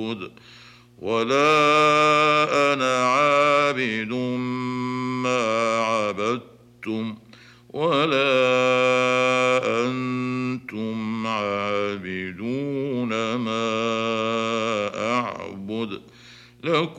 أعبد ولا أنا عابد ما عبدتم ولا أنتم عابدون ما أعبد لكم